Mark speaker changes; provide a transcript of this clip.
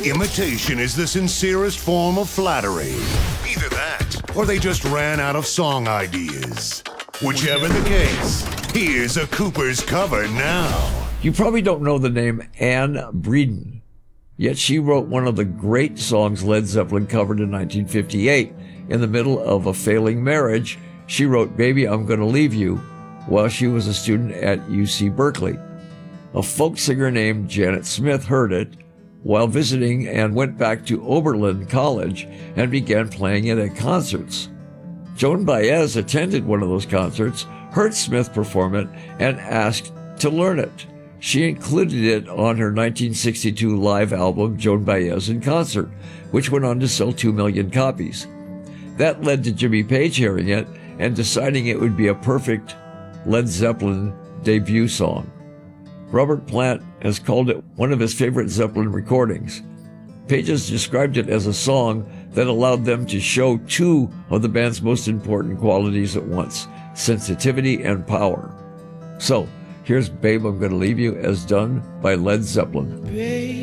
Speaker 1: Imitation is the sincerest form of flattery. Either that, or they just ran out of song ideas. Whichever the case, here's a Cooper's cover now.
Speaker 2: You probably don't know the name Anne Breeden, yet she wrote one of the great songs Led Zeppelin covered in 1958. In the middle of a failing marriage, she wrote Baby, I'm Gonna Leave You while she was a student at UC Berkeley. A folk singer named Janet Smith heard it while visiting and went back to Oberlin College and began playing it at concerts. Joan Baez attended one of those concerts, heard Smith perform it, and asked to learn it. She included it on her 1962 live album, Joan Baez in Concert, which went on to sell 2 million copies. That led to Jimmy Page hearing it and deciding it would be a perfect Led Zeppelin debut song. Robert Plant has called it one of his favorite Zeppelin recordings. Page has described it as a song that allowed them to show two of the band's most important qualities at once, sensitivity and power. So, here's Babe, I'm Gonna Leave You, as done by Led Zeppelin.
Speaker 3: Babe.